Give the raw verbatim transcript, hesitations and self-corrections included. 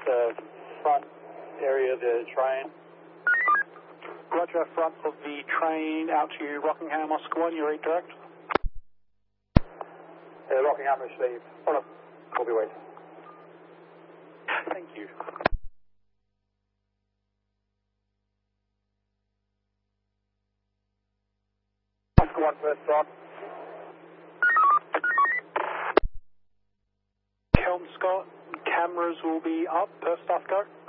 the front area of the train. Roger, front of the train out to Rockingham, Oscar one, you're eight direct. Uh, Rockingham received. Oh no, copy, wait. Thank you. Oscar one, first stop. Kelmscott, cameras will be up, first off go.